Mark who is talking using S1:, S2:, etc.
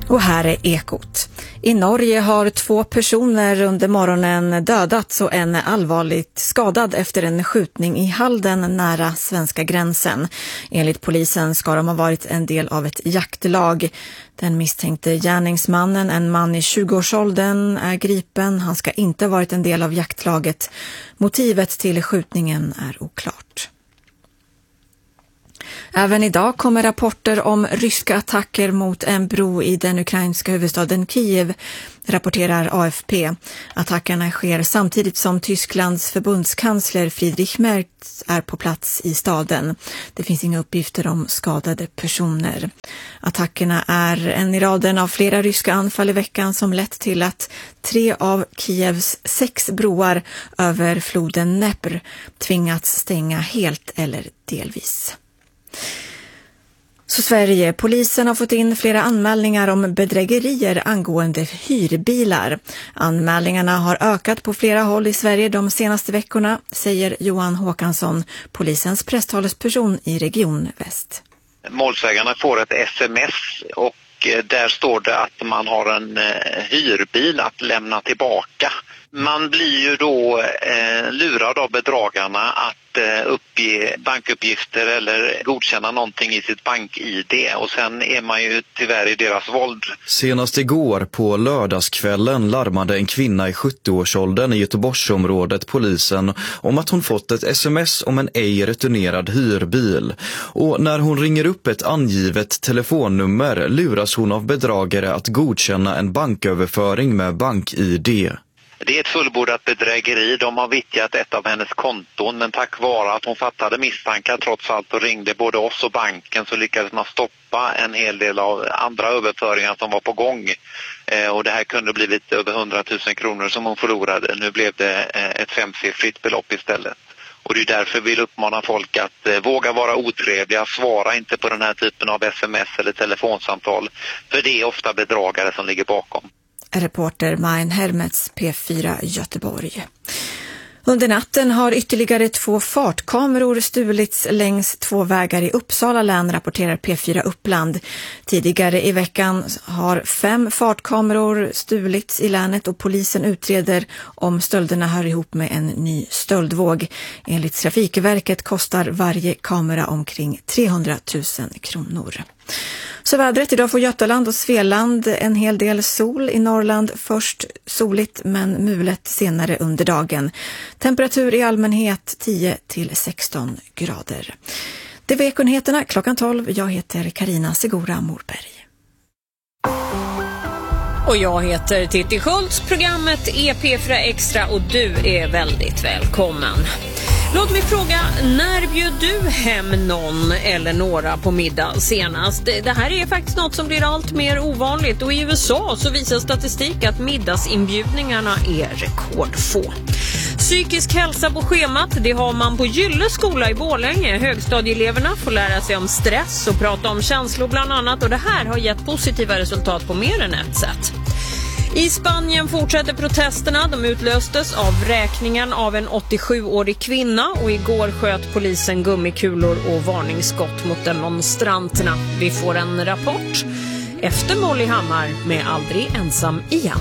S1: Och här är Ekot. I Norge har 2 personer under morgonen dödats och en allvarligt skadad efter en skjutning i Halden nära svenska gränsen. Enligt polisen ska de ha varit en del av ett jaktlag. Den misstänkte gärningsmannen, en man i 20-årsåldern, är gripen. Han ska inte ha varit en del av jaktlaget. Motivet till skjutningen är oklart. Även idag kommer rapporter om ryska attacker mot en bro i den ukrainska huvudstaden Kiev, rapporterar AFP. Attackerna sker samtidigt som Tysklands förbundskansler Friedrich Merz är på plats i staden. Det finns inga uppgifter om skadade personer. Attackerna är en i raden av flera ryska anfall i veckan som lett till att 3 av Kievs 6 broar över floden Dnepr tvingats stänga helt eller delvis. Så Sverige, polisen har fått in flera anmälningar om bedrägerier angående hyrbilar. Anmälningarna har ökat på flera håll i Sverige de senaste veckorna, säger Johan Håkansson, polisens presstalesperson i Region Väst.
S2: Målsägarna får ett sms och där står det att man har en hyrbil att lämna tillbaka. Man blir ju då lurad av bedragarna att uppge bankuppgifter eller godkänna någonting i sitt bank-ID och sen är man ju tyvärr i deras våld.
S3: Senast igår på lördagskvällen larmade en kvinna i 70-årsåldern i Göteborgsområdet polisen om att hon fått ett sms om en ej returnerad hyrbil. Och när hon ringer upp ett angivet telefonnummer luras hon av bedragare att godkänna en banköverföring med bank-ID.
S2: Det är ett fullbordat bedrägeri. De har vittjat ett av hennes konton, men tack vare att hon fattade misstankar trots allt och ringde både oss och banken så lyckades man stoppa en hel del av andra överföringar som var på gång. Och det här kunde blivit över 100 000 kronor som hon förlorade. Nu blev det ett 5-siffrigt belopp istället. Och det är därför vi vill uppmana folk att våga vara otrevliga, svara inte på den här typen av sms eller telefonsamtal. För det är ofta bedragare som ligger bakom.
S1: Reporter Main Hermets, P4 Göteborg. Under natten har ytterligare 2 fartkameror stulits längs 2 vägar i Uppsala län, rapporterar P4 Uppland. Tidigare i veckan har 5 fartkameror stulits i länet och polisen utreder om stölderna hör ihop med en ny stöldvåg. Enligt Trafikverket kostar varje kamera omkring 300 000 kronor. Så vädret idag får Götaland och Svealand en hel del sol. I Norrland först soligt men mulet senare under dagen. Temperatur i allmänhet 10-16 grader. Det var Ekonyheterna klockan 12. Jag heter Carina Segura Morberg.
S4: Och jag heter Titti Schultz. Programmet är P4 Extra och du är väldigt välkommen. Låt mig fråga, när bjöd du hem någon eller några på middag senast? Det här är faktiskt något som blir allt mer ovanligt och i USA så visar statistik att middagsinbjudningarna är rekordfå. Psykisk hälsa på schemat, det har man på Gylle skola i Borlänge. Högstadieeleverna får lära sig om stress och prata om känslor bland annat och det här har gett positiva resultat på mer än ett sätt. I Spanien fortsätter protesterna. De utlöstes av räkningen av en 87-årig kvinna och igår sköt polisen gummikulor och varningsskott mot demonstranterna. Vi får en rapport efter Molly Hammar med Aldrig ensam igen.